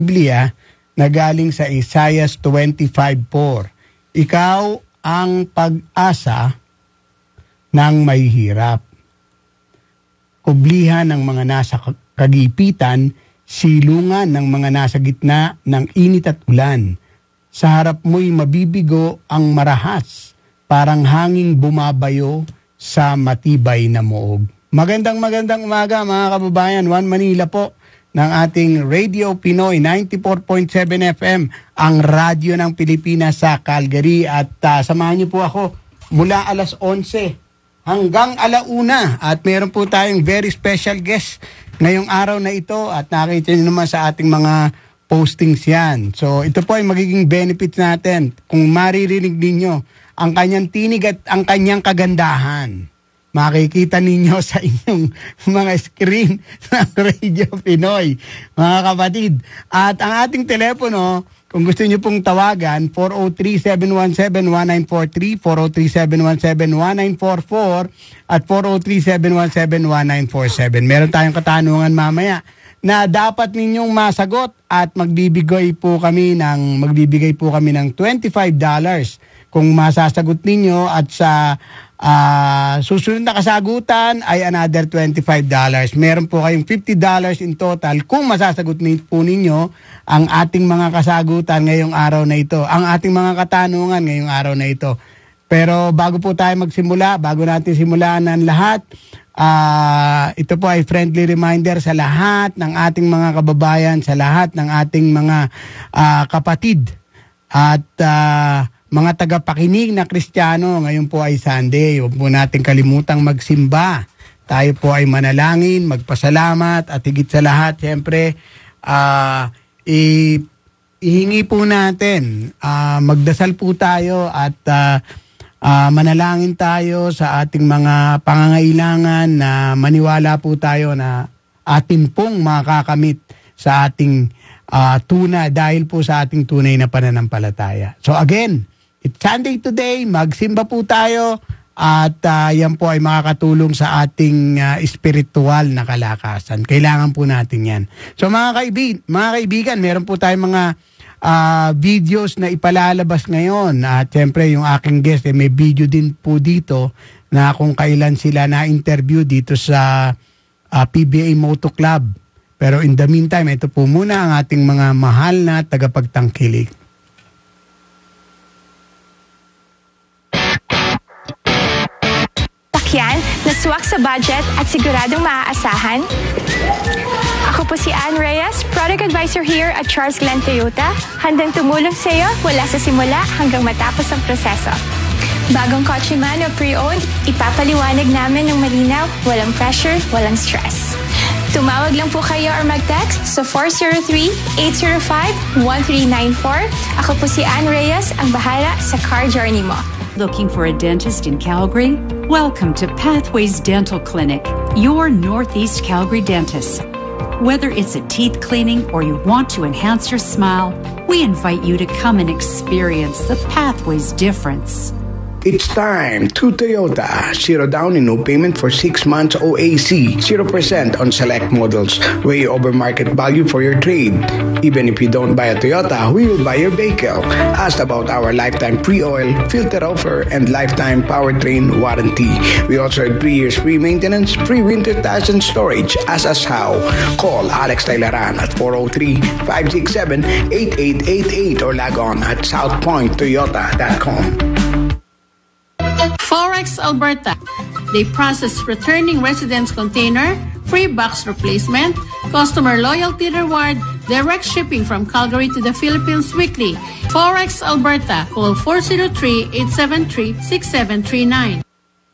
Biblia na galing sa Isaiah 25:4. Ikaw ang pag-asa ng mahihirap. Kublihan ng mga nasa kagipitan, silungan ng mga nasa gitna ng init at ulan. Sa harap mo'y mabibigo ang marahas, parang hanging bumabayo sa matibay na muog. Magandang umaga mga kababayan. One Manila po ng ating Radio Pinoy 94.7 FM, ang radyo ng Pilipinas sa Calgary. At samahan niyo po ako mula alas 11 hanggang alauna. At meron po tayong very special guest ngayong araw na ito at nakita niyo naman sa ating mga postings yan. So ito po ay magiging benefits natin kung maririnig ninyo ang kanyang tinig at ang kanyang kagandahan. Makikita ninyo sa inyong mga screen ng Radio Pinoy, mga kapatid. At ang ating telepono, kung gusto niyo pong tawagan, 403-717-1943, 403-717-1944, at 403-717-1947. Meron tayong katanungan mamaya na dapat ninyong masagot at magbibigay po kami ng $25 kung masasagot ninyo, at sa susunod na kasagutan ay another $25. Meron po kayong $50 in total kung masasagot po ninyo ang ating mga kasagutan ngayong araw na ito, ang ating mga katanungan ngayong araw na ito. Pero bago po tayo magsimula, bago natin simulan ang lahat, ito po ay friendly reminder sa lahat ng ating mga kababayan, sa lahat ng ating mga kapatid at mga tagapakinig na Kristiyano. Ngayon po ay Sunday, huwag po natin kalimutang magsimba. Tayo po ay manalangin, magpasalamat, at higit sa lahat, siyempre, ihingi po natin, magdasal po tayo at manalangin tayo sa ating mga pangangailangan, na maniwala po tayo na atin pong makakamit sa ating dahil po sa ating tunay na pananampalataya. So again, it's Sunday today, magsimba po tayo at yan po ay makakatulong sa ating spiritual na kalakasan. Kailangan po natin yan. So mga kaibigan, meron po tayong mga videos na ipalalabas ngayon. At siyempre yung aking guest, may video din po dito na kung kailan sila na-interview dito sa PBA Moto Club. Pero in the meantime, ito po muna ang ating mga mahal na tagapagtangkilik. Sakyan na swak sa budget at siguradong maaasahan? Ako po si Ann Reyes, Product Advisor here at Charles Glenn Toyota, handang tumulong sa iyo mula sa simula hanggang matapos ang proseso. Bagong kotse man o pre-owned, ipapaliwanag namin ng malinaw, walang pressure, walang stress. Tumawag lang po kayo or mag-text sa 403-805-1394. Ako po si Ann Reyes, ang bahala sa car journey mo. Looking for a dentist in Calgary? Welcome to Pathways Dental Clinic, your Northeast Calgary dentist. Whether it's a teeth cleaning or you want to enhance your smile, we invite you to come and experience the Pathways difference. It's time to Toyota. 0 down and no payment for 6 months OAC. 0% on select models. Way over market value for your trade. Even if you don't buy a Toyota, we will buy your vehicle. Ask about our lifetime pre-oil, filter offer, and lifetime powertrain warranty. We also have 3 years free maintenance, free winter tires and storage. Ask us how. Call Alex Tailaran at 403-567-8888 or log on at southpointtoyota.com. Forex Alberta. They process returning residents container, free box replacement, customer loyalty reward, direct shipping from Calgary to the Philippines weekly. Forex Alberta. Call 403-873-6739.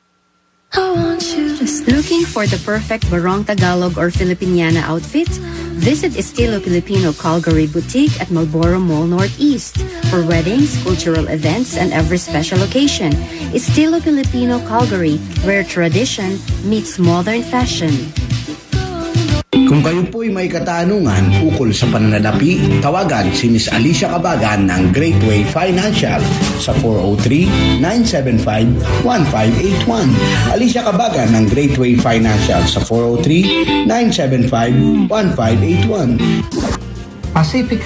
Looking for the perfect Barong Tagalog or Filipiniana outfit? Visit Estilo Filipino Calgary Boutique at Marlborough Mall Northeast for weddings, cultural events, and every special occasion. Estilo Filipino Calgary, where tradition meets modern fashion. Kung kayo po'y may katanungan ukol sa pananalapi, tawagan si Ms. Alicia Cabagan ng Great Way Financial sa 403-975-1581. Alicia Cabagan ng Great Way Financial sa 403-975-1581. Pacific